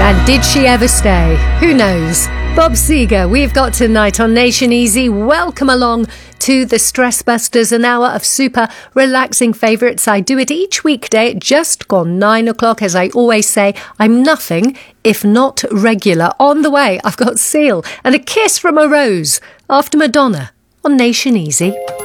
And did she ever stay? Who knows? Bob Seger, we've got tonight on Nation Easy. Welcome along to the Stress Busters, an hour of super relaxing favourites. I do it each weekday at just gone 9 o'clock. As I always say, I'm nothing if not regular. On the way, I've got Seal and A Kiss from a Rose after Madonna on Nation Easy.